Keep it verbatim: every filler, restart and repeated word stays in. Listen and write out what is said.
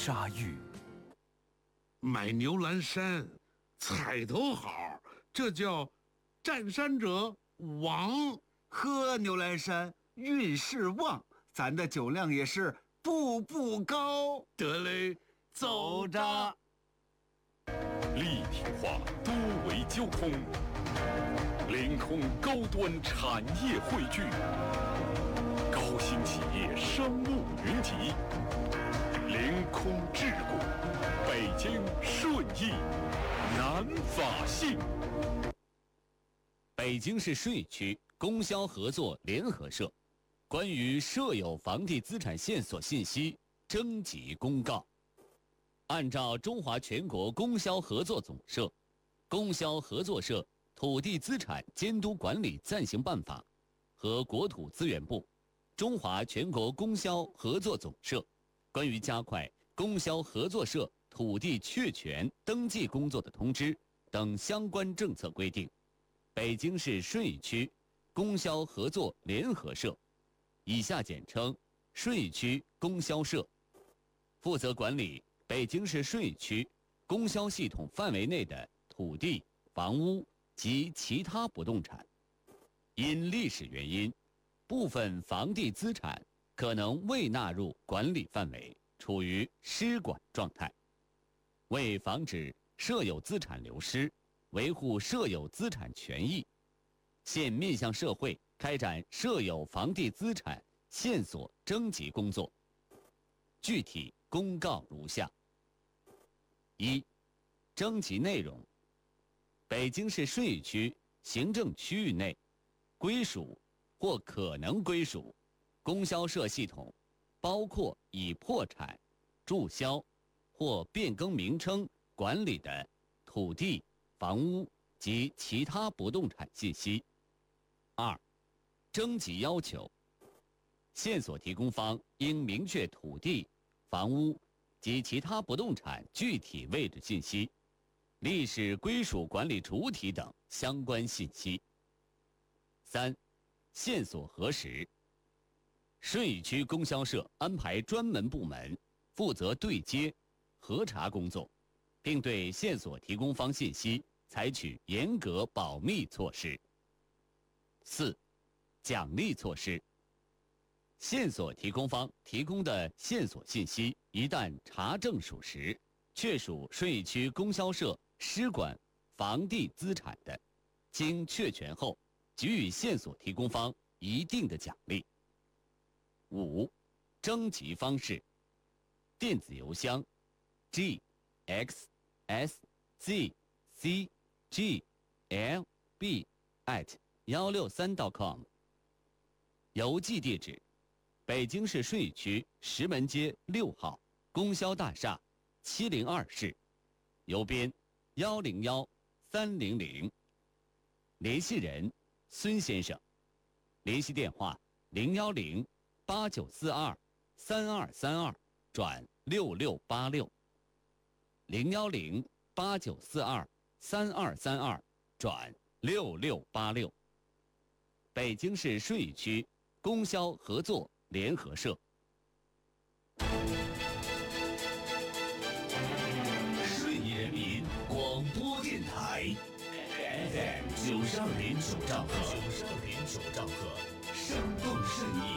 沙玉。 买牛栏山，彩头好，这叫占山者王。 喝牛栏山，运势旺，咱的酒量也是步步高。 得嘞， 走着。 立体化多维交通，凌空高端产业汇聚，高新企业商务云集，凌空智谷，北京顺义南法信。 北京市顺义区供销合作联合社关于设有房地资产线索信息征集公告。按照中华全国供销合作总社、供销合作社土地资产监督管理暂行办法和国土资源部、中华全国供销合作总社关于加快供销合作社土地确权登记工作的通知等相关政策规定，北京市顺义区供销合作联合社（以下简称顺义区供销社）负责管理北京市顺义区供销系统范围内的土地、房屋及其他不动产。因历史原因，部分房地资产可能未纳入管理范围，处于失管状态。为防止设有资产流失，维护设有资产权益，现面向社会开展设有房地资产线索征集工作。具体公告如下：一、征集内容：北京市顺义区行政区域内归属或可能归属供销社系统，包括已破产、注销或变更名称管理的土地、房屋及其他不动产信息。二、征集要求：线索提供方应明确土地、房屋及其他不动产具体位置信息、历史归属管理主体等相关信息。三、线索核实：顺义区供销社安排专门部门负责对接、核查工作，并对线索提供方信息采取严格保密措施。四、奖励措施：线索提供方提供的线索信息一旦查证属实，确属顺义区供销社失管房地资产的，经确权后给予线索提供方一定的奖励。五、征集方式：电子邮箱 g x s z c g l b at 一六三 .com， 邮寄地址：北京市顺义区石门街六号供销大厦七零二室，邮编一零一三零零。联系人孙先生，联系电话零幺零八九四二三二三二转六六八六，零幺零八九四二三二三二转六六八六。北京市顺义区供销合作联合社。 顺义人民广播电台 F M 九十二点九兆赫，九十二点九兆赫，生动顺义。